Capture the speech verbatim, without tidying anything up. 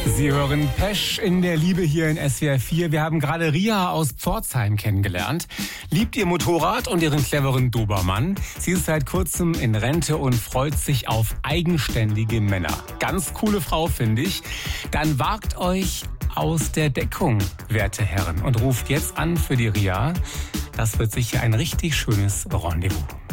Sie hören Pesch in der Liebe hier in S W R vier. Wir haben gerade Ria aus Pforzheim kennengelernt. Liebt ihr Motorrad und ihren cleveren Dobermann. Sie ist seit kurzem in Rente und freut sich auf eigenständige Männer. Ganz coole Frau, finde ich. Dann wagt euch aus der Deckung, werte Herren, und ruft jetzt an für die Ria. Das wird sicher ein richtig schönes Rendezvous.